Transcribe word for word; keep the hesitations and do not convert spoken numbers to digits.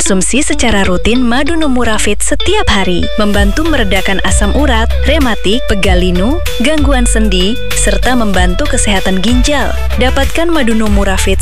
Konsumsi secara rutin madu Numurafid setiap hari, membantu meredakan asam urat, rematik, pegal linu, gangguan sendi, serta membantu kesehatan ginjal. Dapatkan madu Numurafid